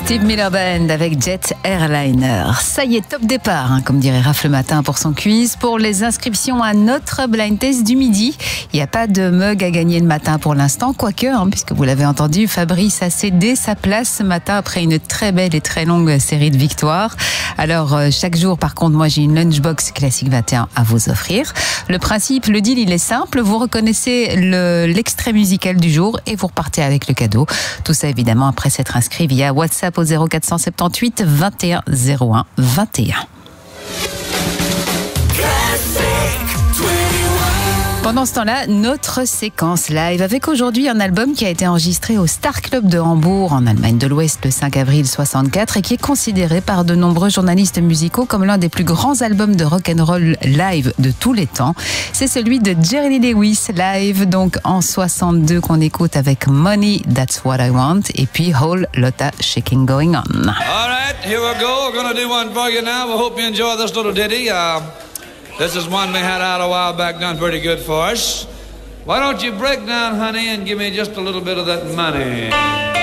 Steve Miller Band avec Jet Airliner. Ça y est, top départ, comme dirait Raph le matin pour son quiz. Pour les inscriptions à notre blind test du midi, il n'y a pas de mug à gagner le matin pour l'instant, quoique, puisque vous l'avez entendu, Fabrice a cédé sa place ce matin après une très belle et très longue série de victoires. Alors, chaque jour, par contre, moi, j'ai une lunchbox classique 21 à vous offrir. Le principe, le deal, il est simple. Vous reconnaissez l'extrait musical du jour et vous repartez avec le cadeau. Tout ça, évidemment, après s'être inscrit via WhatsApp au 0478 21 01 21. Pendant ce temps-là, notre séquence live avec aujourd'hui un album qui a été enregistré au Star Club de Hambourg en Allemagne de l'Ouest le 5 avril 64 et qui est considéré par de nombreux journalistes musicaux comme l'un des plus grands albums de rock'n'roll live de tous les temps. C'est celui de Jerry Lee Lewis live donc en 62 qu'on écoute avec Money, That's What I Want et puis Whole Lotta Shaking Going On. All right, here we go. We're going to do one for you now. We hope you enjoy this little ditty. This is one we had out a while back, done pretty good for us. Why don't you break down, honey, and give me just a little bit of that money?